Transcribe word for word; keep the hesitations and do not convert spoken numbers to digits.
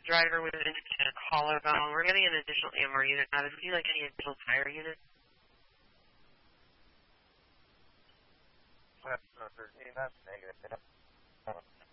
driver with an indicated collarbone. We're getting an additional A M R unit added. Would you like any additional tire units? That's thirteen, that's negative.